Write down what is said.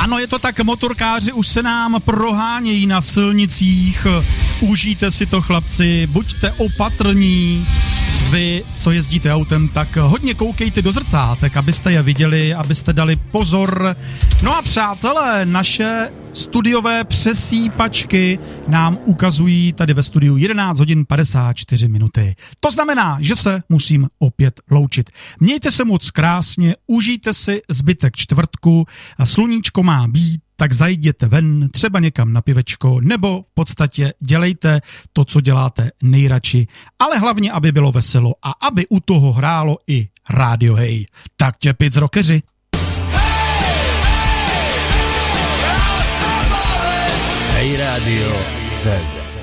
Ano, je to tak, motorkáři už se nám prohánějí na silnicích. Užijte si to, chlapci, buďte opatrní. Vy, co jezdíte autem, tak hodně koukejte do zrcátek, abyste je viděli, abyste dali pozor. No a přátelé, naše studiové přesýpačky nám ukazují tady ve studiu 11 hodin 54 minuty. To znamená, že se musím opět loučit. Mějte se moc krásně, užijte si zbytek čtvrtku, sluníčko má být, tak zajděte ven, třeba někam na pivečko, nebo v podstatě dělejte to, co děláte nejradši, ale hlavně, aby bylo veselo a aby u toho hrálo i rádio Hej. Tak těpic rockeři. Hej rádio CZ.